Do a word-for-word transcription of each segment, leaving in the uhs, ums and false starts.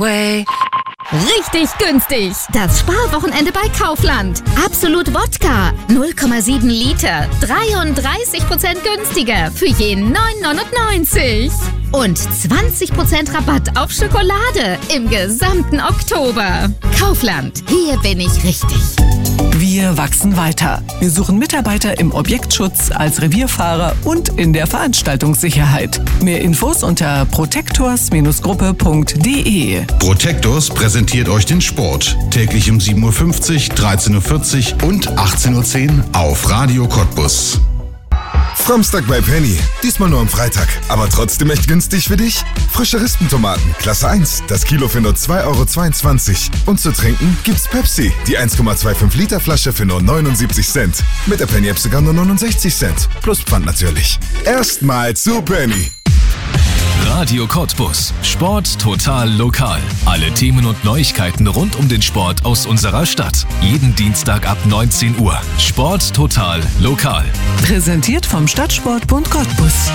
Way. Richtig günstig. Das Sparwochenende bei Kaufland. Absolut Wodka. null Komma sieben Liter. dreiunddreißig Prozent günstiger für je neun neunundneunzig. Und zwanzig Prozent Rabatt auf Schokolade im gesamten Oktober. Kaufland. Hier bin ich richtig. Wir wachsen weiter. Wir suchen Mitarbeiter im Objektschutz, als Revierfahrer und in der Veranstaltungssicherheit. Mehr Infos unter protectors Gruppe punkt de. Protectors präsentiert euch den Sport. Täglich um sieben Uhr fünfzig, dreizehn Uhr vierzig und achtzehn Uhr zehn auf Radio Cottbus. Samstag bei Penny. Diesmal nur am Freitag. Aber trotzdem echt günstig für dich? Frische Rispentomaten, Klasse eins. Das Kilo für nur zwei Euro zweiundzwanzig. Und zu trinken gibt's Pepsi. Die eins Komma fünfundzwanzig Liter Flasche für nur neunundsiebzig Cent. Mit der Penny App sogar nur neunundsechzig Cent. Plus Pfand natürlich. Erstmal zu Penny. Radio Cottbus. Sport total lokal. Alle Themen und Neuigkeiten rund um den Sport aus unserer Stadt. Jeden Dienstag ab neunzehn Uhr. Sport total lokal. Präsentiert vom Stadtsportbund Cottbus.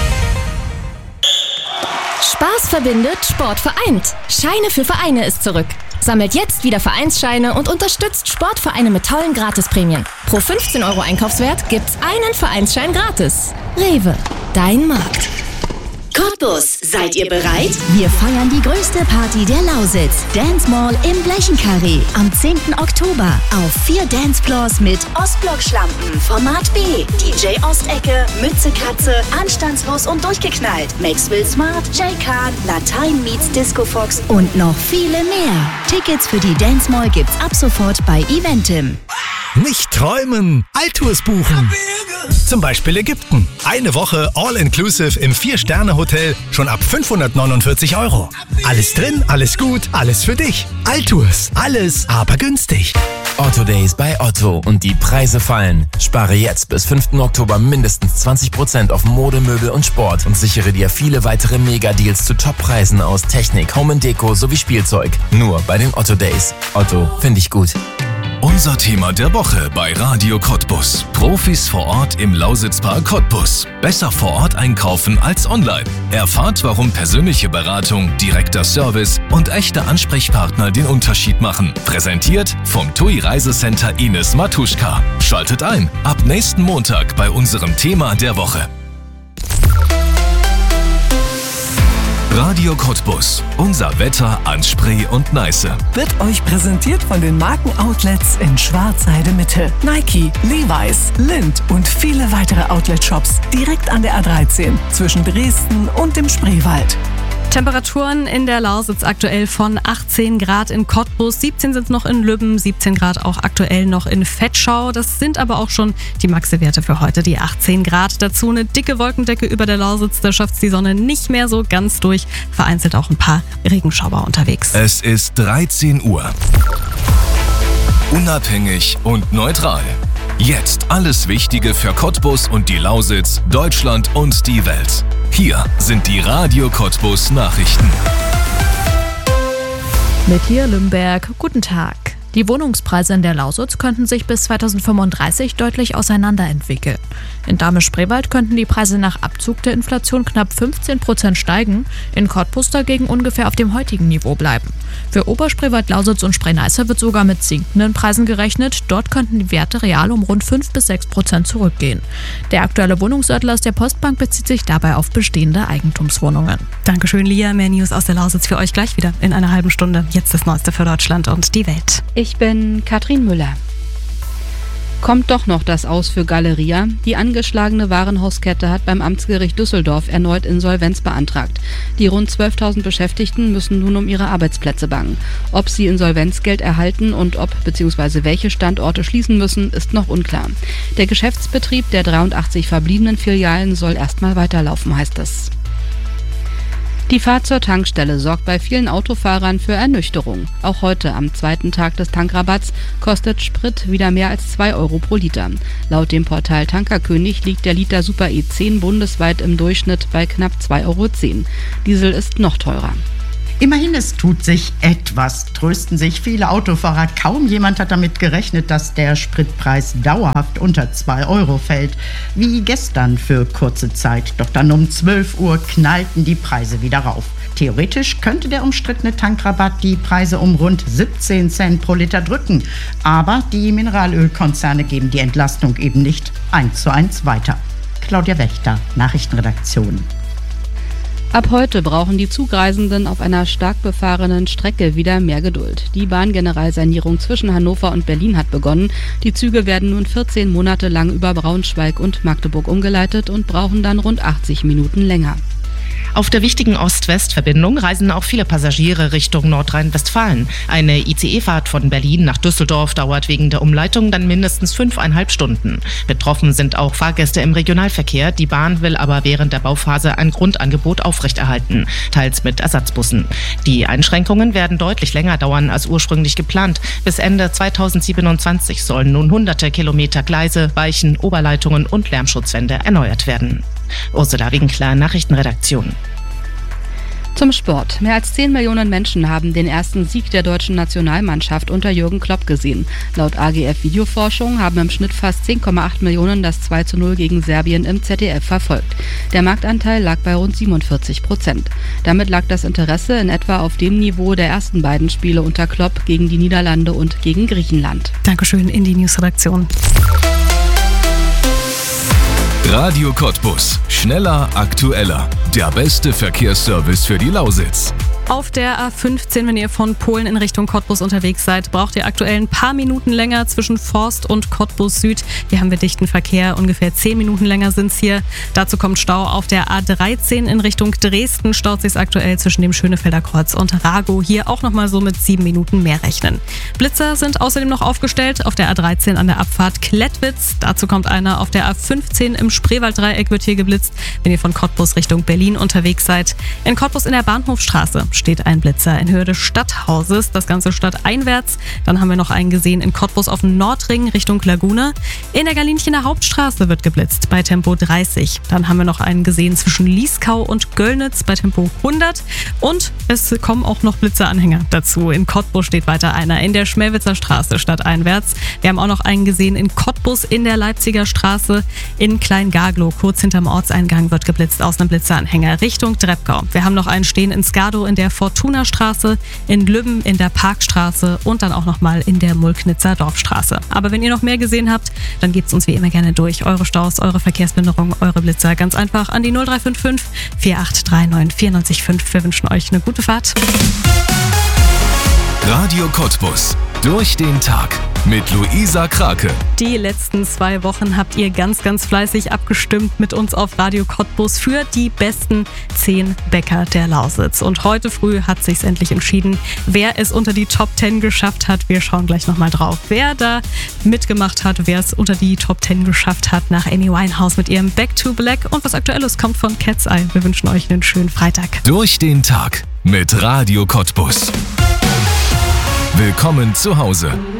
Spaß verbindet, Sport vereint. Scheine für Vereine ist zurück. Sammelt jetzt wieder Vereinsscheine und unterstützt Sportvereine mit tollen Gratisprämien. Pro fünfzehn Euro Einkaufswert gibt's einen Vereinsschein gratis. Rewe, dein Markt. Cottbus, seid ihr bereit? Wir feiern die größte Party der Lausitz. Dance Mall im Blechenkarree. Am zehnten Oktober auf vier Dancefloors mit Ostblock-Schlampen, Format B, D J Ostecke, Mütze Katze, Anstandslos und durchgeknallt, Maxwell Smart, J-Khan, Latein meets Disco Fox und noch viele mehr. Tickets für die Dance Mall gibt's ab sofort bei Eventim. Nicht träumen, Alltours buchen. Zum Beispiel Ägypten. Eine Woche All-Inclusive im vier-Sterne-Hotel schon ab fünfhundertneunundvierzig Euro. Alles drin, alles gut, alles für dich. Alltours, alles, aber günstig. Otto Days bei Otto und die Preise fallen. Spare jetzt bis fünften Oktober mindestens zwanzig Prozent auf Mode, Möbel und Sport und sichere dir viele weitere Mega-Deals zu Top-Preisen aus Technik, Home and Deko sowie Spielzeug. Nur bei den Otto Days. Otto, finde ich gut. Unser Thema der Woche bei Radio Cottbus. Profis vor Ort im Lausitzpark Cottbus. Besser vor Ort einkaufen als online. Erfahrt, warum persönliche Beratung, direkter Service und echte Ansprechpartner den Unterschied machen. Präsentiert vom T U I Reisecenter Ines Matuschka. Schaltet ein ab nächsten Montag bei unserem Thema der Woche. Radio Cottbus. Unser Wetter an Spree und Neiße. Wird euch präsentiert von den Markenoutlets in Schwarzheide Mitte. Nike, Levi's, Lindt und viele weitere Outlet-Shops direkt an der A dreizehn zwischen Dresden und dem Spreewald. Temperaturen in der Lausitz aktuell von achtzehn Grad in Cottbus, siebzehn sind es noch in Lübben, siebzehn Grad auch aktuell noch in Vetschau. Das sind aber auch schon die Maxi-Werte für heute, die achtzehn Grad. Dazu eine dicke Wolkendecke über der Lausitz, da schafft die Sonne nicht mehr so ganz durch. Vereinzelt auch ein paar Regenschauer unterwegs. Es ist dreizehn Uhr. Unabhängig und neutral. Jetzt alles Wichtige für Cottbus und die Lausitz, Deutschland und die Welt. Hier sind die Radio Cottbus Nachrichten. Mit hier Lümberg, guten Tag. Die Wohnungspreise in der Lausitz könnten sich bis zweitausendfünfunddreißig deutlich auseinanderentwickeln. In Dahme-Spreewald könnten die Preise nach Abzug der Inflation knapp fünfzehn Prozent steigen, in Cottbus dagegen ungefähr auf dem heutigen Niveau bleiben. Für Oberspreewald, Lausitz und Spree-Neiße wird sogar mit sinkenden Preisen gerechnet. Dort könnten die Werte real um rund fünf bis sechs Prozent zurückgehen. Der aktuelle Wohnungsatlas der Postbank bezieht sich dabei auf bestehende Eigentumswohnungen. Dankeschön, Lia. Mehr News aus der Lausitz für euch gleich wieder in einer halben Stunde. Jetzt das Neueste für Deutschland und die Welt. Ich bin Katrin Müller. Kommt doch noch das Aus für Galeria. Die angeschlagene Warenhauskette hat beim Amtsgericht Düsseldorf erneut Insolvenz beantragt. Die rund zwölftausend Beschäftigten müssen nun um ihre Arbeitsplätze bangen. Ob sie Insolvenzgeld erhalten und ob bzw. welche Standorte schließen müssen, ist noch unklar. Der Geschäftsbetrieb der dreiundachtzig verbliebenen Filialen soll erstmal weiterlaufen, heißt es. Die Fahrt zur Tankstelle sorgt bei vielen Autofahrern für Ernüchterung. Auch heute, am zweiten Tag des Tankrabatts, kostet Sprit wieder mehr als zwei Euro pro Liter. Laut dem Portal Tankerkönig liegt der Liter Super E zehn bundesweit im Durchschnitt bei knapp zwei Euro zehn. Diesel ist noch teurer. Immerhin, es tut sich etwas, trösten sich viele Autofahrer. Kaum jemand hat damit gerechnet, dass der Spritpreis dauerhaft unter zwei Euro fällt. Wie gestern für kurze Zeit. Doch dann um zwölf Uhr knallten die Preise wieder rauf. Theoretisch könnte der umstrittene Tankrabatt die Preise um rund siebzehn Cent pro Liter drücken. Aber die Mineralölkonzerne geben die Entlastung eben nicht eins zu eins weiter. Claudia Wächter, Nachrichtenredaktion. Ab heute brauchen die Zugreisenden auf einer stark befahrenen Strecke wieder mehr Geduld. Die Bahngeneralsanierung zwischen Hannover und Berlin hat begonnen. Die Züge werden nun vierzehn Monate lang über Braunschweig und Magdeburg umgeleitet und brauchen dann rund achtzig Minuten länger. Auf der wichtigen Ost-West-Verbindung reisen auch viele Passagiere Richtung Nordrhein-Westfalen. Eine I C E-Fahrt von Berlin nach Düsseldorf dauert wegen der Umleitung dann mindestens fünfeinhalb Stunden. Betroffen sind auch Fahrgäste im Regionalverkehr. Die Bahn will aber während der Bauphase ein Grundangebot aufrechterhalten, teils mit Ersatzbussen. Die Einschränkungen werden deutlich länger dauern als ursprünglich geplant. Bis Ende zweitausendsiebenundzwanzig sollen nun hunderte Kilometer Gleise, Weichen, Oberleitungen und Lärmschutzwände erneuert werden. Ursula Winkler, Nachrichtenredaktion. Zum Sport. Mehr als zehn Millionen Menschen haben den ersten Sieg der deutschen Nationalmannschaft unter Jürgen Klopp gesehen. Laut A G F Videoforschung haben im Schnitt fast zehn Komma acht Millionen das zwei zu null gegen Serbien im Z D F verfolgt. Der Marktanteil lag bei rund siebenundvierzig Prozent. Damit lag das Interesse in etwa auf dem Niveau der ersten beiden Spiele unter Klopp gegen die Niederlande und gegen Griechenland. Dankeschön in die Newsredaktion. Radio Cottbus. Schneller, aktueller. Der beste Verkehrsservice für die Lausitz. Auf der A fünfzehn, wenn ihr von Polen in Richtung Cottbus unterwegs seid, braucht ihr aktuell ein paar Minuten länger zwischen Forst und Cottbus Süd. Hier haben wir dichten Verkehr, ungefähr zehn Minuten länger sind es hier. Dazu kommt Stau auf der A dreizehn in Richtung Dresden. Staut sich aktuell zwischen dem Schönefelder Kreuz und Ragow. Hier auch nochmal so mit sieben Minuten mehr rechnen. Blitzer sind außerdem noch aufgestellt auf der A dreizehn an der Abfahrt Klettwitz. Dazu kommt einer auf der A fünfzehn im Spreewalddreieck wird hier geblitzt, wenn ihr von Cottbus Richtung Berlin unterwegs seid. In Cottbus in der Bahnhofstraße steht ein Blitzer in Höhe des Stadthauses, das Ganze stadteinwärts. Dann haben wir noch einen gesehen in Cottbus auf dem Nordring Richtung Lagune. In der Galinchener Hauptstraße wird geblitzt bei Tempo dreißig. Dann haben wir noch einen gesehen zwischen Lieskau und Göllnitz bei Tempo hundert. Und es kommen auch noch Blitzeranhänger dazu. In Cottbus steht weiter einer in der Schmelwitzer Straße stadteinwärts. Wir haben auch noch einen gesehen in Cottbus in der Leipziger Straße. In Kleingaglow, kurz hinterm Ortseingang, wird geblitzt aus einem Blitzeranhänger Richtung Treppgau. Wir haben noch einen stehen in Skado in der Fortuna-Straße, in Lübben in der Parkstraße und dann auch nochmal in der Mulknitzer Dorfstraße. Aber wenn ihr noch mehr gesehen habt, dann gebt es uns wie immer gerne durch. Eure Staus, eure Verkehrsbehinderung, eure Blitzer ganz einfach an die null drei fünf fünf, vier acht drei neun, vier neun fünf. Wir wünschen euch eine gute Fahrt. Radio Cottbus. Durch den Tag mit Luisa Krake. Die letzten zwei Wochen habt ihr ganz, ganz fleißig abgestimmt mit uns auf Radio Cottbus für die besten zehn Bäcker der Lausitz. Und heute früh hat sich's endlich entschieden, wer es unter die Top zehn geschafft hat. Wir schauen gleich nochmal drauf, wer da mitgemacht hat, wer es unter die Top zehn geschafft hat nach Amy Winehouse mit ihrem Back to Black. Und was Aktuelles kommt von Cat's Eye. Wir wünschen euch einen schönen Freitag. Durch den Tag mit Radio Cottbus. Willkommen zu Hause.